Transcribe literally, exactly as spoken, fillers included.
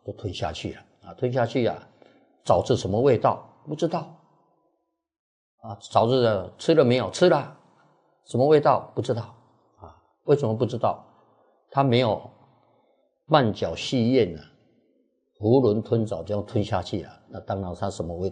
就吞下去了啊，吞下去啊，枣子什么味道不知道啊，枣子的吃了没有？吃了，什么味道不知道啊？为什么不知道？他没有慢嚼细咽啊，囫囵吞枣这样吞下去啊，那当然他什么味道